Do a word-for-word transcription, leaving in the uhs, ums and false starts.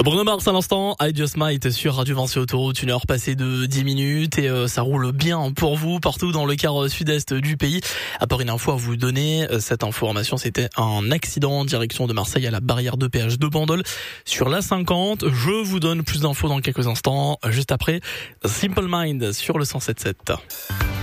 Bruno Mars à l'instant, I Just Might sur Radio Vinci Autoroute, une heure passée de dix minutes et euh, ça roule bien pour vous partout dans le quart sud-est du pays. À part une info à vous donner, cette information c'était un accident en direction de Marseille à la barrière de péage de Bandol sur l'A cinquante. Je vous donne plus d'infos dans quelques instants, juste après Simple Mind sur le cent sept sept.